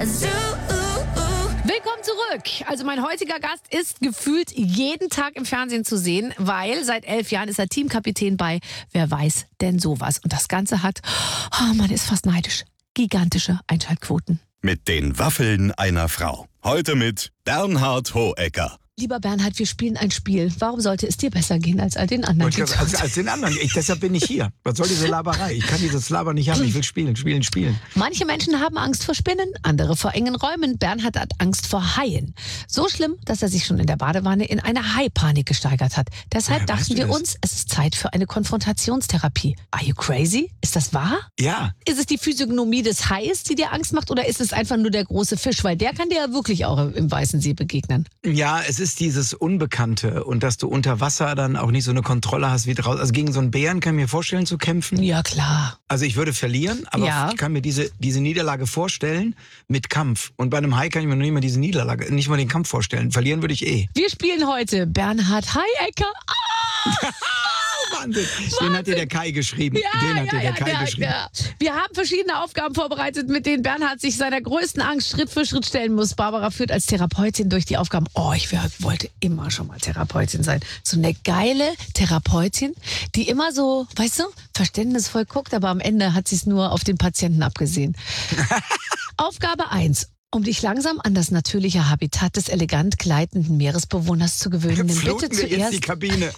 Willkommen zurück. Also mein heutiger Gast ist gefühlt jeden Tag im Fernsehen zu sehen, weil seit 11 Jahren ist er Teamkapitän bei Wer weiß denn sowas. Und das Ganze hat, man ist fast neidisch, gigantische Einschaltquoten. Mit den Waffeln einer Frau. Heute mit Bernhard Hohecker. Lieber Bernhard, wir spielen ein Spiel. Warum sollte es dir besser gehen als all den anderen? Als den anderen. Deshalb bin ich hier. Was soll diese Laberei? Ich kann dieses Laber nicht haben. Ich will spielen. Manche Menschen haben Angst vor Spinnen, andere vor engen Räumen. Bernhard hat Angst vor Haien. So schlimm, dass er sich schon in der Badewanne in eine Haipanik gesteigert hat. Deshalb dachten wir uns, es ist Zeit für eine Konfrontationstherapie. Are you crazy? Ist das wahr? Ja. Ist es die Physiognomie des Hais, die dir Angst macht, oder ist es einfach nur der große Fisch? Weil der kann dir ja wirklich auch im Weißen See begegnen. Ja, es ist dieses Unbekannte und dass du unter Wasser dann auch nicht so eine Kontrolle hast wie draußen. Also gegen so einen Bären kann ich mir vorstellen zu kämpfen. Ja, klar. Also ich würde verlieren, aber ich kann mir diese Niederlage vorstellen mit Kampf. Und bei einem Hai kann ich mir noch nicht mal diese Niederlage, nicht mal den Kampf vorstellen. Verlieren würde ich eh. Wir spielen heute Bernhard Hohecker. Wahnsinn. Den hat dir der Kai geschrieben. Ja. Wir haben verschiedene Aufgaben vorbereitet, mit denen Bernhard sich seiner größten Angst Schritt für Schritt stellen muss. Barbara führt als Therapeutin durch die Aufgaben. Ich wollte immer schon mal Therapeutin sein. So eine geile Therapeutin, die immer so, weißt du, verständnisvoll guckt, aber am Ende hat sie es nur auf den Patienten abgesehen. Aufgabe 1. Um dich langsam an das natürliche Habitat des elegant gleitenden Meeresbewohners zu gewöhnen, nimm bitte wir jetzt zuerst die Kabine.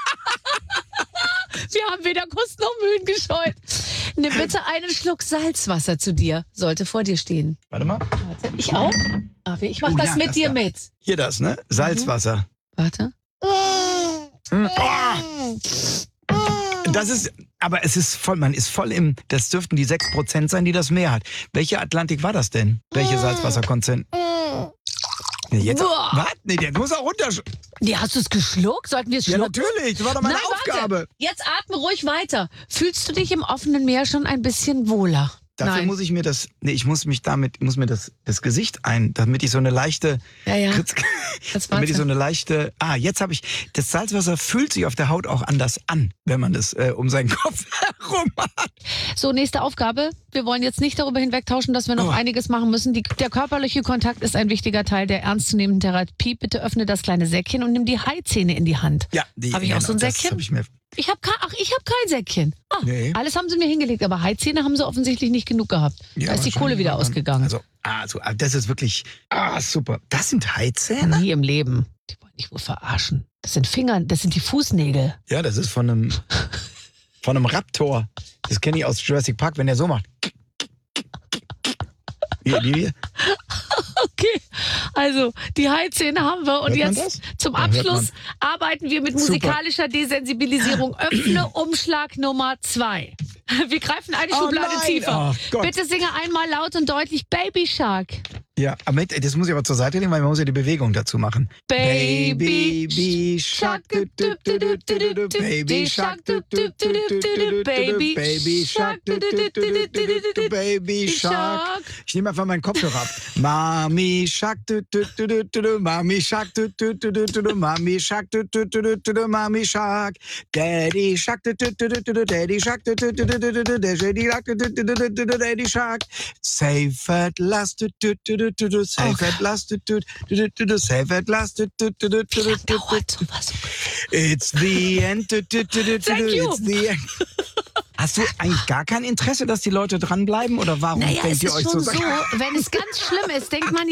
Wir haben weder Kosten noch Mühen gescheut. Nimm bitte einen Schluck Salzwasser zu dir. Sollte vor dir stehen. Warte mal. Warte, ich auch? Ich mach das mit dir mit. Hier das, ne? Salzwasser. Warte. Das ist, aber es ist voll, man ist voll das dürften die 6% sein, die das Meer hat. Welche Atlantik war das denn? Welche Salzwasserkonzentration? Jetzt, was? Nee, der muss auch runter. Nee, hast du es geschluckt? Sollten wir es schlucken? Ja, natürlich. Das war doch meine Aufgabe. Warte. Jetzt atme ruhig weiter. Fühlst du dich im offenen Meer schon ein bisschen wohler? Dafür muss ich mir ich muss mir das Gesicht damit ich so eine leichte, damit ich so eine leichte, jetzt habe ich, das Salzwasser fühlt sich auf der Haut auch anders an, wenn man das um seinen Kopf herum hat. So, nächste Aufgabe. Wir wollen jetzt nicht darüber hinwegtauschen, dass wir noch einiges machen müssen. Der körperliche Kontakt ist ein wichtiger Teil der ernstzunehmenden Therapie. Bitte öffne das kleine Säckchen und nimm die Haizähne in die Hand. Ja, habe ich auch so ein Säckchen? Ich habe kein Säckchen. Nee. Alles haben sie mir hingelegt, aber Haizähne haben sie offensichtlich nicht genug gehabt. Da ist die Kohle wieder ausgegangen. Also, das ist wirklich, super. Das sind Haizähne? Nie im Leben. Die wollen dich wohl verarschen. Das sind das sind die Fußnägel. Ja, das ist von einem Raptor. Das kenne ich aus Jurassic Park, wenn der so macht. Hier. Okay, also die Haizähne haben wir und jetzt zum Abschluss arbeiten wir mit musikalischer Desensibilisierung. Öffne Umschlag Nummer 2. Wir greifen eine Schublade tiefer. Bitte singe einmal laut und deutlich Baby Shark. Ja, aber das muss ich aber zur Seite nehmen, weil man muss ja die Bewegung dazu machen. Baby Shark, Baby Shark, Baby Shark, Baby Shark. Ich nehme einfach meinen Kopfhörer ab. Mami Shark, Mami Shark, Mami Shark, Mami Shark, Daddy Shark, Daddy Shark, Daddy Shark, safe at last, safe at last, safe at last, it's the end, it's the end. Hast du eigentlich gar kein Interesse, dass die Leute dranbleiben? Oder warum denkt ihr euch so? Wenn es ganz schlimm ist, denkt man